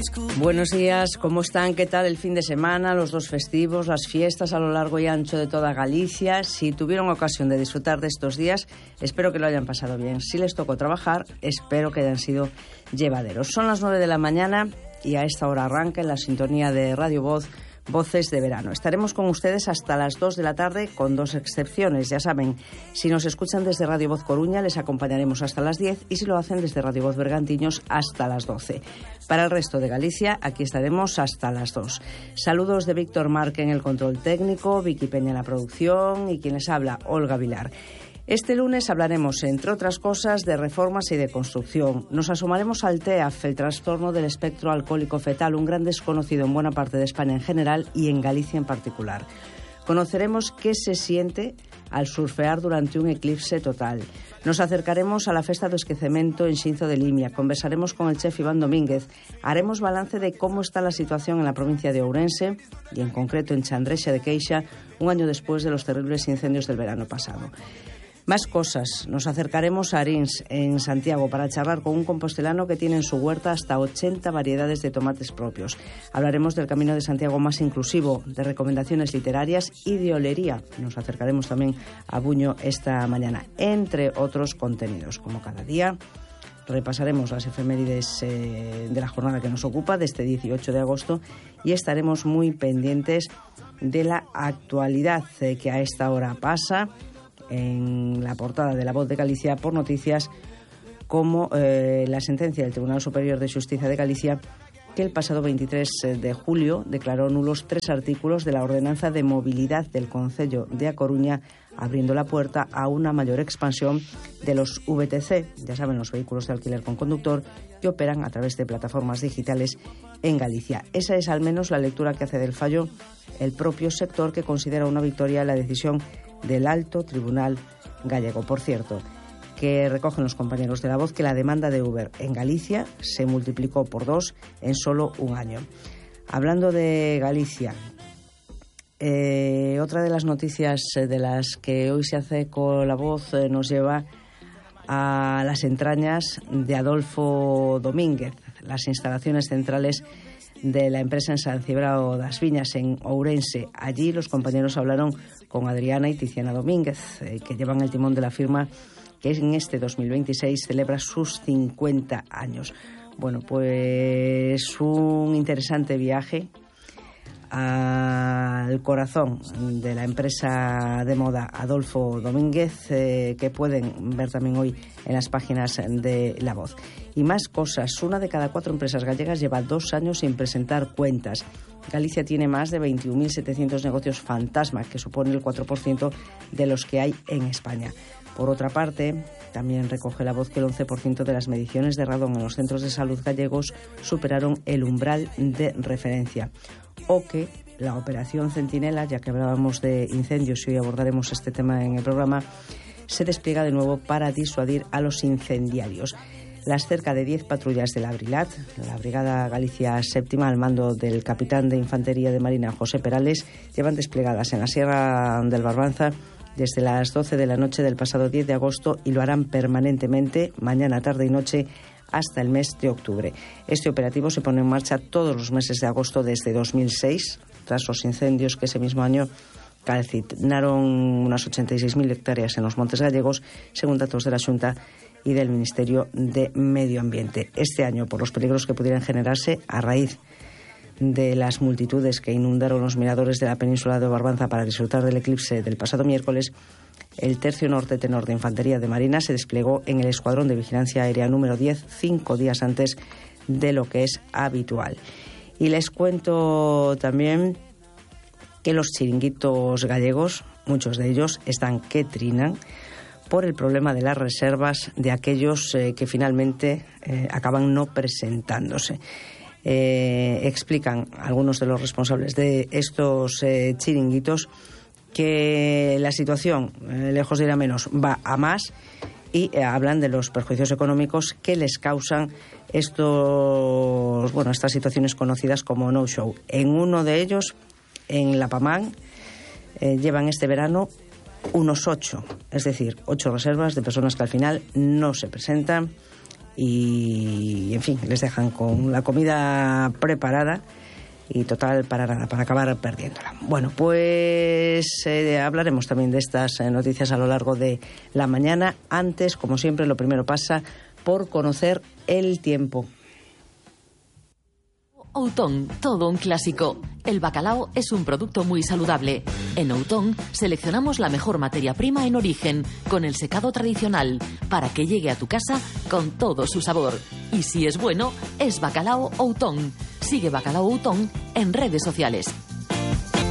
Buenos días, ¿cómo están? ¿Qué tal el fin de semana, los dos festivos, las fiestas a lo largo y ancho de toda Galicia? Si tuvieron ocasión de disfrutar de estos días, espero que lo hayan pasado bien. Si les tocó trabajar, espero que hayan sido llevaderos. Son las 9 de la mañana y a esta hora arranca en la sintonía de Radio Voz, Voces de Verano. Estaremos con ustedes hasta las 2 de la tarde, con dos excepciones. Ya saben, si nos escuchan desde Radio Voz Coruña, les acompañaremos hasta las 10 y si lo hacen desde Radio Voz Bergantiños, hasta las 12. Para el resto de Galicia, aquí estaremos hasta las 2. Saludos de Víctor Marque en el control técnico, Vicky Peña en la producción y quien les habla, Olga Vilar. Este lunes hablaremos, entre otras cosas, de reformas y de construcción. Nos asomaremos al TEAF, el trastorno del espectro alcohólico fetal, un gran desconocido en buena parte de España en general y en Galicia en particular. Conoceremos qué se siente al surfear durante un eclipse total. Nos acercaremos a la Festa do Esquecemento en Xinzo de Limia. Conversaremos con el chef Iván Domínguez. Haremos balance de cómo está la situación en la provincia de Ourense y en concreto en Chandrexa de Queixa, un año después de los terribles incendios del verano pasado. Más cosas. Nos acercaremos a Arins, en Santiago, para charlar con un compostelano que tiene en su huerta hasta 80 variedades de tomates propios. Hablaremos del Camino de Santiago más inclusivo, de recomendaciones literarias y de olería. Nos acercaremos también a Buño esta mañana, entre otros contenidos. Como cada día, repasaremos las efemérides de la jornada que nos ocupa, de este 18 de agosto, y estaremos muy pendientes de la actualidad que a esta hora pasa en la portada de La Voz de Galicia por noticias como la sentencia del Tribunal Superior de Xustiza de Galicia que el pasado 23 de julio declaró nulos 3 artículos de la Ordenanza de Movilidad del Concello de A Coruña, abriendo la puerta a una mayor expansión de los VTC, ya saben, los vehículos de alquiler con conductor, que operan a través de plataformas digitales en Galicia. Esa es al menos la lectura que hace del fallo el propio sector, que considera una victoria la decisión del Alto Tribunal Gallego. Por cierto, que recogen los compañeros de La Voz que la demanda de Uber en Galicia se multiplicó por 2 en solo un año. Hablando de Galicia, otra de las noticias de las que hoy se hace con La Voz nos lleva a las entrañas de Adolfo Domínguez, las instalaciones centrales de la empresa en San Cibrao das Viñas, en Ourense. Allí los compañeros hablaron con Adriana y Tiziana Domínguez, que llevan el timón de la firma, que en este 2026 celebra sus 50 años. Bueno, pues un interesante viaje al corazón de la empresa de moda Adolfo Domínguez, que pueden ver también hoy en las páginas de La Voz. Y más cosas. 1 de cada 4 empresas gallegas lleva 2 años sin presentar cuentas. Galicia tiene más de 21.700 negocios fantasma, que supone el 4% de los que hay en España. Por otra parte, también recoge La Voz que el 11% de las mediciones de radón en los centros de salud gallegos superaron el umbral de referencia. O que la operación Centinela, ya que hablábamos de incendios y hoy abordaremos este tema en el programa, se despliega de nuevo para disuadir a los incendiarios. Las cerca de 10 patrullas de la Brilat, la Brigada Galicia Séptima, al mando del capitán de Infantería de Marina José Perales, llevan desplegadas en la Sierra del Barbanza desde las 12 de la noche del pasado 10 de agosto y lo harán permanentemente mañana, tarde y noche hasta el mes de octubre. Este operativo se pone en marcha todos los meses de agosto desde 2006, tras los incendios que ese mismo año calcinaron unas 86.000 hectáreas en los Montes Gallegos, según datos de la Xunta y del Ministerio de Medio Ambiente. Este año, por los peligros que pudieran generarse a raíz de las multitudes que inundaron los miradores de la península de Barbanza para disfrutar del eclipse del pasado miércoles, el Tercio Norte Tenor de Infantería de Marina se desplegó en el Escuadrón de Vigilancia Aérea número 10, 5 días antes de lo que es habitual. Y les cuento también que los chiringuitos gallegos, muchos de ellos, están que trinan por el problema de las reservas de aquellos que finalmente acaban no presentándose. Explican algunos de los responsables de estos chiringuitos que la situación, lejos de ir a menos, va a más y hablan de los perjuicios económicos que les causan estas situaciones conocidas como no-show. En uno de ellos, en La Pamán, llevan este verano unos 8, es decir, 8 reservas de personas que al final no se presentan y en fin, les dejan con la comida preparada y total para nada, para acabar perdiéndola. Bueno, pues hablaremos también de estas noticias a lo largo de la mañana. Antes, como siempre, lo primero pasa por conocer el tiempo. Outón, todo un clásico. El bacalao es un producto muy saludable. En Outón seleccionamos la mejor materia prima en origen, con el secado tradicional, para que llegue a tu casa con todo su sabor. Y si es bueno, es Bacalao Outón. Sigue Bacalao Outón en redes sociales.